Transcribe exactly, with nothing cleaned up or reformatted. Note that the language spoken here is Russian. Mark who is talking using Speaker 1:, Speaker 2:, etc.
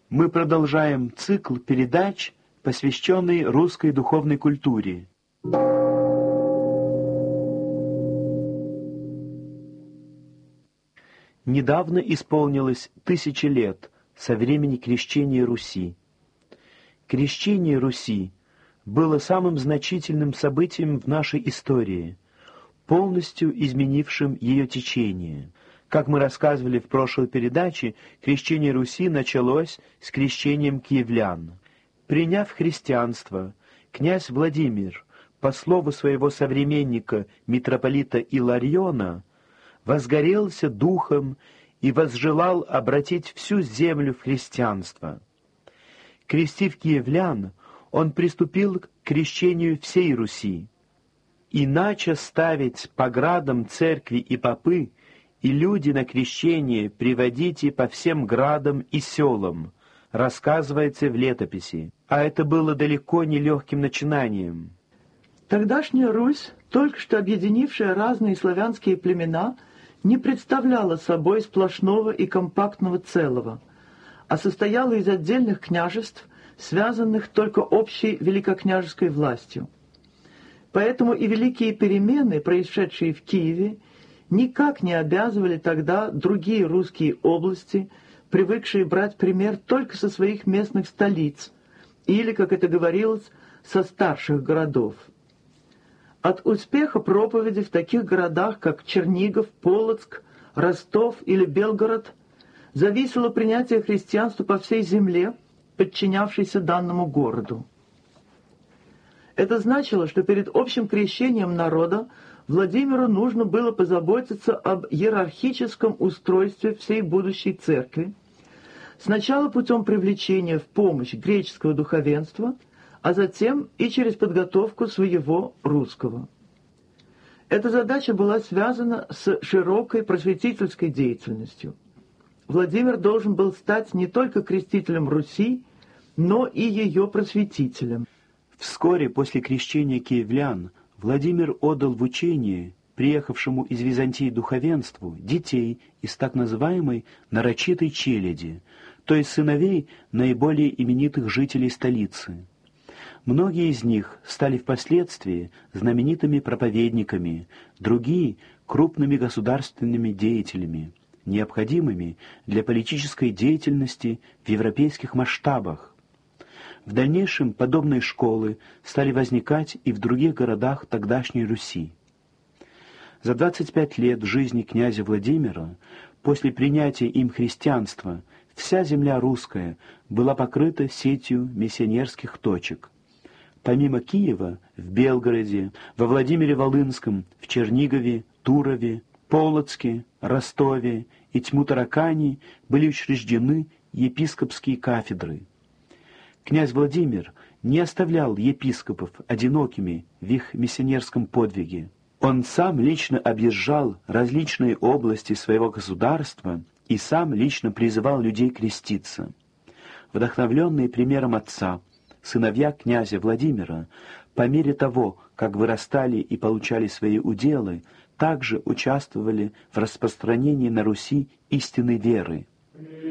Speaker 1: Мы продолжаем цикл передач, посвященный русской духовной культуре. Недавно исполнилось тысячи лет со времени крещения Руси. Крещение Руси было самым значительным событием в нашей истории, полностью изменившим ее течение. Как мы рассказывали в прошлой передаче, крещение Руси началось с крещением киевлян. Приняв христианство, князь Владимир, по слову своего современника митрополита Илариона, возгорелся духом и возжелал обратить всю землю в христианство. Крестив киевлян, он приступил к крещению всей Руси. «Иначе ставить по градам церкви и попы, и люди на крещение приводите по всем градам и селам», рассказывается в летописи. А это было далеко не легким начинанием.
Speaker 2: Тогдашняя Русь, только что объединившая разные славянские племена, не представляла собой сплошного и компактного целого, а состояла из отдельных княжеств, связанных только общей великокняжеской властью. Поэтому и великие перемены, происшедшие в Киеве, никак не обязывали тогда другие русские области, привыкшие брать пример только со своих местных столиц, или, как это говорилось, со старших городов. От успеха проповеди в таких городах, как Чернигов, Полоцк, Ростов или Белгород, зависело принятие христианства по всей земле, подчинявшейся данному городу. Это значило, что перед общим крещением народа Владимиру нужно было позаботиться об иерархическом устройстве всей будущей церкви, сначала путем привлечения в помощь греческого духовенства, а затем и через подготовку своего русского. Эта задача была связана с широкой просветительской деятельностью. Владимир должен был стать не только крестителем Руси, но и ее просветителем.
Speaker 1: Вскоре после крещения киевлян Владимир отдал в учение приехавшему из Византии духовенству детей из так называемой нарочитой челяди, то есть сыновей наиболее именитых жителей столицы. Многие из них стали впоследствии знаменитыми проповедниками, другие — крупными государственными деятелями, необходимыми для политической деятельности в европейских масштабах. В дальнейшем подобные школы стали возникать и в других городах тогдашней Руси. За двадцать пять лет жизни князя Владимира, после принятия им христианства, вся земля русская была покрыта сетью миссионерских точек. Помимо Киева, в Белгороде, во Владимире-Волынском, в Чернигове, Турове, Полоцке, Ростове и Тьму-Таракани были учреждены епископские кафедры. Князь Владимир не оставлял епископов одинокими в их миссионерском подвиге. Он сам лично объезжал различные области своего государства и сам лично призывал людей креститься. Вдохновленные примером отца, сыновья князя Владимира, по мере того, как вырастали и получали свои уделы, также участвовали в распространении на Руси истинной веры.